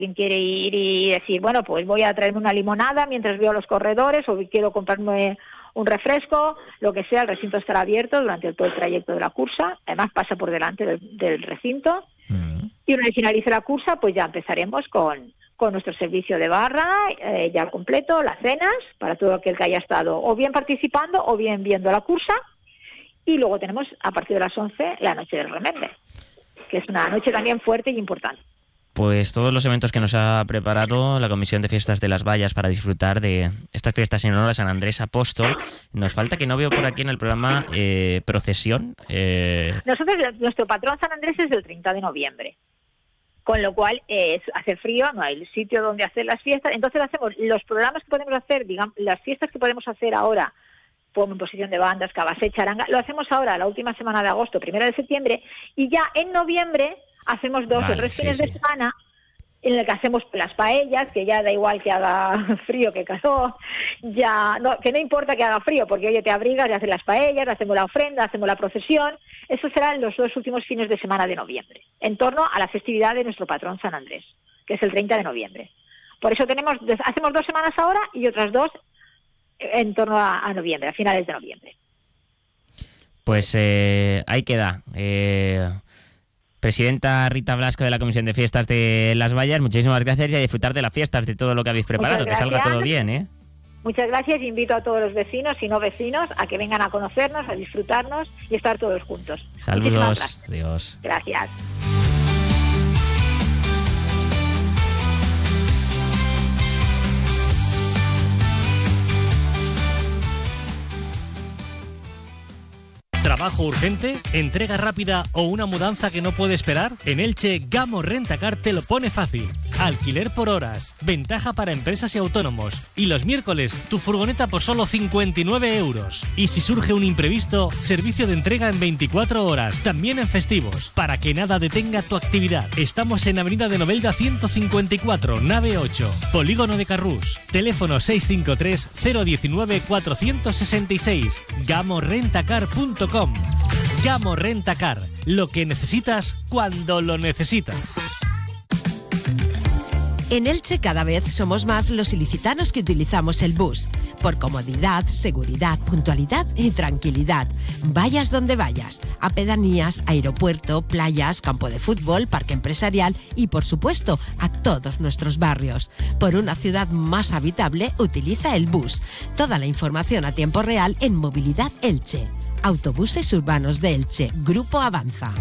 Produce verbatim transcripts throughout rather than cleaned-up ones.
Quien quiere ir y decir, bueno, pues voy a traerme una limonada mientras veo los corredores, o quiero comprarme un refresco, lo que sea, el recinto estará abierto durante todo el trayecto de la cursa. Además pasa por delante del, del recinto. Mm. Y una vez finalice la cursa, pues ya empezaremos con, con nuestro servicio de barra eh, ya completo, las cenas, para todo aquel que haya estado o bien participando o bien viendo la cursa. Y luego tenemos, a partir de las once, la noche del Remember, que es una noche también fuerte y importante. Pues todos los eventos que nos ha preparado la Comisión de Fiestas de las Vallas para disfrutar de estas fiestas en honor a San Andrés Apóstol. Nos falta, que no veo por aquí en el programa, eh, procesión. Eh... Nosotros, nuestro patrón San Andrés es el treinta de noviembre, con lo cual eh, hace frío, no hay sitio donde hacer las fiestas. Entonces hacemos los programas que podemos hacer, digamos, las fiestas que podemos hacer ahora, como imposición de bandas, cabasé, charanga, lo hacemos ahora, la última semana de agosto, primera de septiembre, y ya en noviembre hacemos dos vale, o tres sí, fines sí. de semana en el que hacemos las paellas, que ya da igual que haga frío que calor, ya no, que no importa que haga frío, porque oye, te abrigas y haces las paellas, hacemos la ofrenda, hacemos la procesión. Eso serán los dos últimos fines de semana de noviembre, en torno a la festividad de nuestro patrón San Andrés, que es el treinta de noviembre. Por eso tenemos hacemos dos semanas ahora y otras dos en torno a, a noviembre, a finales de noviembre. Pues eh, ahí queda. Eh... Presidenta Rita Blasco de la Comisión de Fiestas de Las Vallas, muchísimas gracias y a disfrutar de las fiestas, de todo lo que habéis preparado, que salga todo bien, ¿eh? Muchas gracias y invito a todos los vecinos y no vecinos a que vengan a conocernos, a disfrutarnos y estar todos juntos. Saludos, adiós. Gracias. ¿Trabajo urgente? ¿Entrega rápida o una mudanza que no puede esperar? En Elche, Gamo Rentacar te lo pone fácil. Alquiler por horas, ventaja para empresas y autónomos. Y los miércoles, tu furgoneta por solo cincuenta y nueve euros. Y si surge un imprevisto, servicio de entrega en veinticuatro horas, también en festivos, para que nada detenga tu actividad. Estamos en Avenida de Novelda ciento cincuenta y cuatro, nave ocho, Polígono de Carrús. Teléfono seis cinco tres, cero uno nueve, cuatro seis seis. gamo rentacar punto com. Gamo Rentacar, lo que necesitas cuando lo necesitas. En Elche cada vez somos más los ilicitanos que utilizamos el bus. Por comodidad, seguridad, puntualidad y tranquilidad. Vayas donde vayas. A pedanías, aeropuerto, playas, campo de fútbol, parque empresarial y, por supuesto, a todos nuestros barrios. Por una ciudad más habitable, utiliza el bus. Toda la información a tiempo real en Movilidad Elche. Autobuses Urbanos de Elche. Grupo Avanza.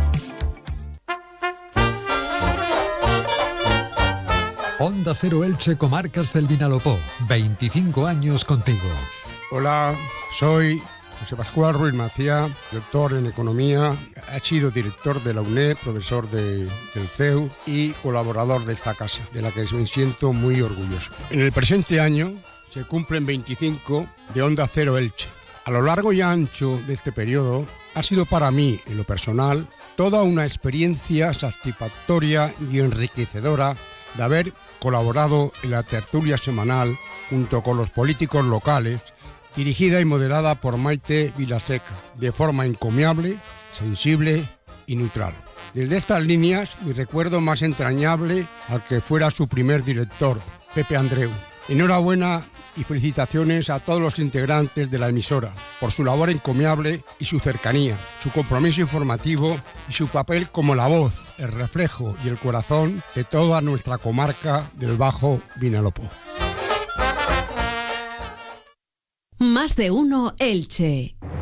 Onda Cero Elche, Comarcas del Vinalopó. veinticinco años contigo. Hola, soy José Pascual Ruiz Macía, doctor en Economía. He sido director de la U N E D, profesor de, del C E U y colaborador de esta casa, de la que me siento muy orgulloso. En el presente año se cumplen veinticinco de Onda Cero Elche. A lo largo y ancho de este periodo ha sido para mí, en lo personal, toda una experiencia satisfactoria y enriquecedora de haber colaborado en la tertulia semanal junto con los políticos locales, dirigida y moderada por Maite Vilaseca, de forma encomiable, sensible y neutral. Desde estas líneas, mi recuerdo más entrañable al que fuera su primer director, Pepe Andreu. Enhorabuena y felicitaciones a todos los integrantes de la emisora por su labor encomiable y su cercanía, su compromiso informativo y su papel como la voz, el reflejo y el corazón de toda nuestra comarca del Bajo Vinalopó. Más de uno Elche.